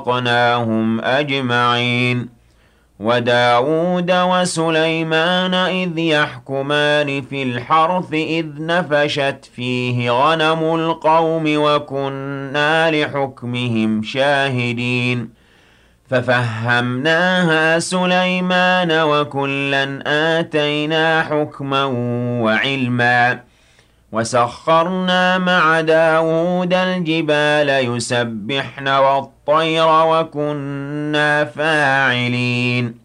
وأغرقناهم أجمعين وداود وسليمان إذ يحكمان في الحرث إذ نفشت فيه غنم القوم وكنا لحكمهم شاهدين ففهمناها سليمان وكلا آتينا حكما وعلما وسخرنا مع داود الجبال يسبحن والطير وكنا فاعلين